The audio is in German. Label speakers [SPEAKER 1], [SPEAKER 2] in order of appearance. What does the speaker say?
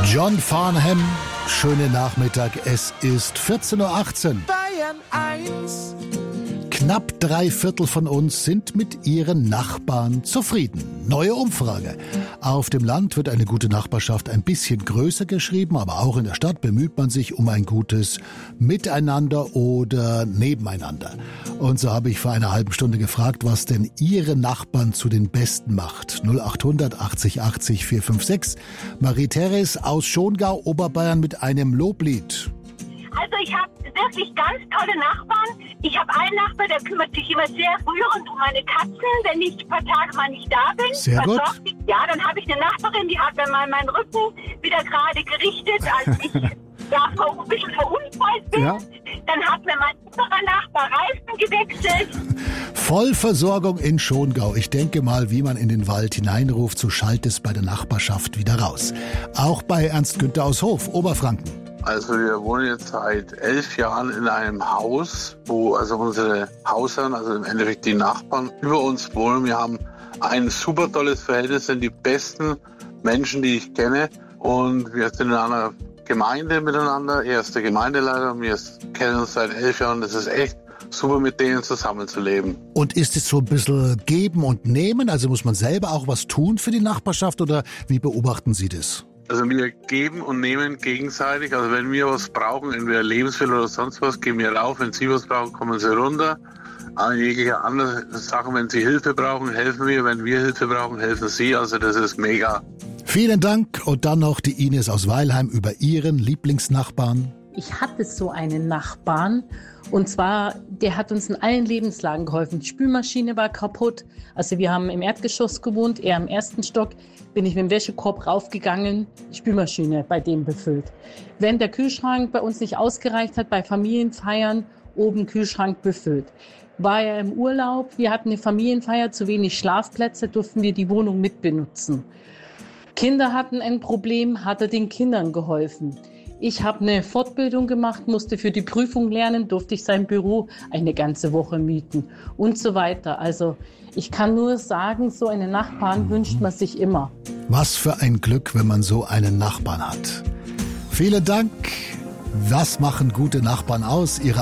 [SPEAKER 1] John Farnham, schönen Nachmittag, es ist 14.18 Uhr.
[SPEAKER 2] Bayern 1.
[SPEAKER 1] Knapp 3/4 von uns sind mit ihren Nachbarn zufrieden. Neue Umfrage. Auf dem Land wird eine gute Nachbarschaft ein bisschen größer geschrieben, aber auch in der Stadt bemüht man sich um ein gutes Miteinander oder Nebeneinander. Und so habe ich vor einer halben Stunde gefragt, was denn Ihre Nachbarn zu den Besten macht. 0800 80 80 456. Marie-Therese aus Schongau, Oberbayern mit einem Loblied.
[SPEAKER 3] Also ich habe wirklich ganz tolle Nachbarn. Ich habe einen Nachbar, der kümmert sich immer sehr rührend um meine Katzen, wenn ich ein paar Tage mal nicht da bin.
[SPEAKER 1] Sehr gut.
[SPEAKER 3] Ja, dann habe ich eine Nachbarin, die hat mir mal meinen Rücken wieder gerade gerichtet, als ich da ein bisschen verunfallt bin.
[SPEAKER 1] Ja.
[SPEAKER 3] Dann hat mir mein anderer Nachbar Reifen gewechselt.
[SPEAKER 1] Vollversorgung in Schongau. Ich denke mal, wie man in den Wald hineinruft, so schallt es bei der Nachbarschaft wieder raus. Auch bei Ernst Günther aus Hof, Oberfranken.
[SPEAKER 4] Also wir wohnen jetzt seit 11 Jahren in einem Haus, wo also unsere Hausherren, also im Endeffekt die Nachbarn, über uns wohnen. Wir haben ein super tolles Verhältnis, sind die besten Menschen, die ich kenne. Und wir sind in einer Gemeinde miteinander. Er ist der Gemeindeleiter, wir kennen uns seit 11 Jahren. Das ist echt super, mit denen zusammenzuleben.
[SPEAKER 1] Und ist es so ein bisschen geben und nehmen? Also muss man selber auch was tun für die Nachbarschaft oder wie beobachten Sie das?
[SPEAKER 4] Also wir geben und nehmen gegenseitig. Also wenn wir was brauchen, entweder Lebensmittel oder sonst was, gehen wir rauf. Wenn Sie was brauchen, kommen Sie runter. An jegliche andere Sachen, wenn Sie Hilfe brauchen, helfen wir. Wenn wir Hilfe brauchen, helfen Sie. Also das ist mega.
[SPEAKER 1] Vielen Dank. Und dann noch die Ines aus Weilheim über ihren Lieblingsnachbarn.
[SPEAKER 5] Ich hatte so einen Nachbarn und zwar, der hat uns in allen Lebenslagen geholfen. Die Spülmaschine war kaputt, also wir haben im Erdgeschoss gewohnt, er im ersten Stock, bin ich mit dem Wäschekorb raufgegangen, die Spülmaschine bei dem befüllt. Wenn der Kühlschrank bei uns nicht ausgereicht hat, bei Familienfeiern, oben Kühlschrank befüllt. War er im Urlaub, wir hatten eine Familienfeier, zu wenig Schlafplätze, durften wir die Wohnung mitbenutzen. Kinder hatten ein Problem, hat er den Kindern geholfen. Ich habe eine Fortbildung gemacht, musste für die Prüfung lernen, durfte ich sein Büro eine ganze Woche mieten und so weiter. Also ich kann nur sagen, so einen Nachbarn wünscht man sich immer.
[SPEAKER 1] Was für ein Glück, wenn man so einen Nachbarn hat. Vielen Dank. Was machen gute Nachbarn aus? Ihre